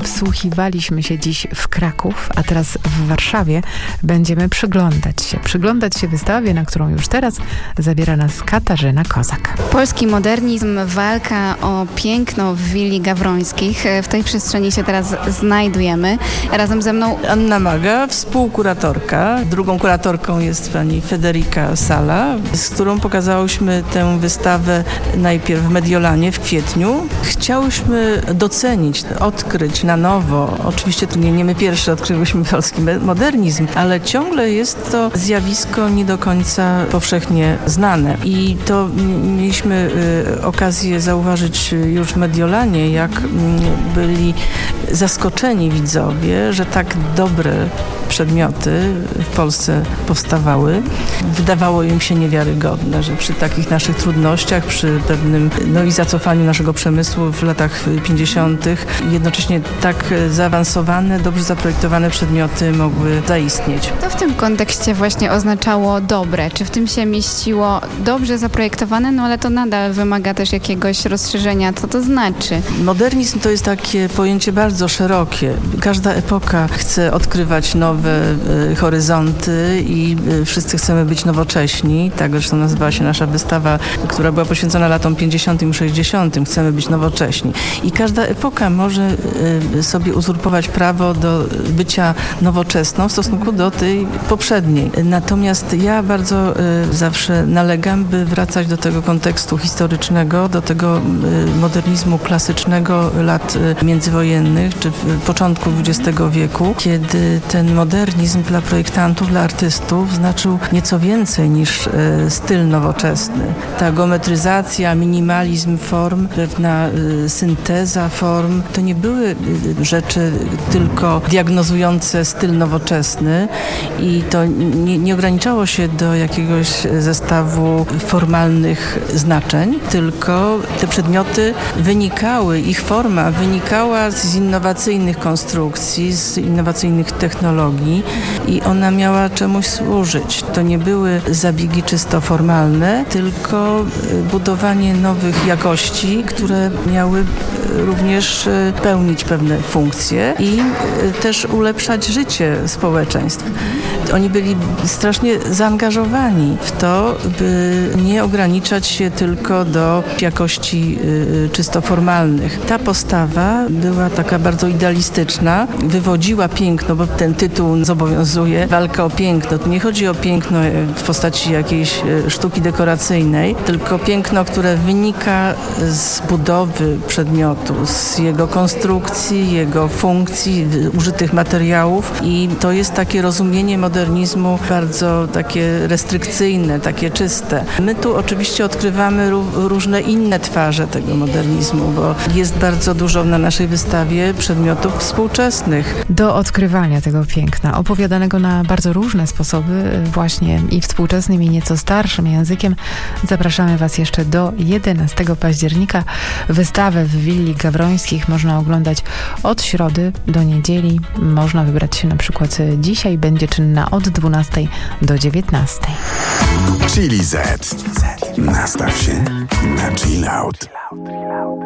Wsłuchiwaliśmy się dziś w Kraków, a teraz w Warszawie będziemy przyglądać się wystawie, na którą już teraz zabiera nas Katarzyna Kozak. Polski modernizm, walka o piękno w willi Gawrońskich. W tej przestrzeni się teraz znajdujemy. Razem ze mną Anna Maga, współkuratorka. Drugą kuratorką jest pani Federica Sala, z którą pokazałyśmy tę wystawę najpierw w Mediolanie w kwietniu. Chciałyśmy docenić, odkryć na nowo. Oczywiście to nie my pierwsze odkryłyśmy polski modernizm, ale ciągle jest to zjawisko nie do końca powszechnie znane. I to mieliśmy okazję zauważyć już w Mediolanie, jak byli zaskoczeni widzowie, że tak dobre przedmioty w Polsce powstawały. Wydawało im się niewiarygodne, że przy takich naszych trudnościach, przy pewnym i zacofaniu naszego przemysłu w latach 50. jednocześnie tak zaawansowane, dobrze zaprojektowane przedmioty mogły zaistnieć. Co w tym kontekście właśnie oznaczało dobre? Czy w tym się mieściło dobrze zaprojektowane, ale to nadal wymaga też jakiegoś rozszerzenia. Co to znaczy? Modernizm to jest takie pojęcie bardzo szerokie. Każda epoka chce odkrywać nowe horyzonty i wszyscy chcemy być nowocześni. Tak zresztą nazywała się nasza wystawa, która była poświęcona latom 50. i 60. Chcemy być nowocześni. I każda epoka może sobie uzurpować prawo do bycia nowoczesną w stosunku do tej poprzedniej. Natomiast ja bardzo zawsze nalegam, by wracać do tego kontekstu historycznego, do tego modernizmu klasycznego lat międzywojennych, czy początku XX wieku, kiedy ten modernizm dla projektantów, dla artystów znaczył nieco więcej niż styl nowoczesny. Ta geometryzacja, minimalizm form, pewna synteza form, to nie były rzeczy tylko diagnozujące styl nowoczesny i to nie ograniczało się do jakiegoś zestawu formalnych znaczeń, tylko te przedmioty ich forma wynikała z innowacyjnych konstrukcji, z innowacyjnych technologii i ona miała czemuś służyć. To nie były zabiegi czysto formalne, tylko budowanie nowych jakości, które miały również pełnić pewne funkcje i też ulepszać życie społeczeństw. Oni byli strasznie zaangażowani w to, by nie ograniczać się tylko do jakości czysto formalnych. Ta postawa była taka bardzo idealistyczna, wywodziła piękno, bo ten tytuł zobowiązuje walka o piękno. Tu nie chodzi o piękno w postaci jakiejś sztuki dekoracyjnej, tylko piękno, które wynika z budowy przedmiotu, z jego konstrukcji, jego funkcji, użytych materiałów i to jest takie rozumienie modernizmu bardzo takie restrykcyjne, takie czyste. My tu oczywiście odkrywamy różne inne twarze tego modernizmu, bo jest bardzo dużo na naszej wystawie przedmiotów współczesnych. Do odkrywania tego piękna, opowiadanego na bardzo różne sposoby, właśnie i współczesnym, i nieco starszym językiem, zapraszamy Was jeszcze do 11 października. Wystawę w willi Gawrońskich można oglądać od środy do niedzieli. Można wybrać się na przykład dzisiaj, będzie czynna od 12 do 19. Chili Z. Nastaw się na chill out.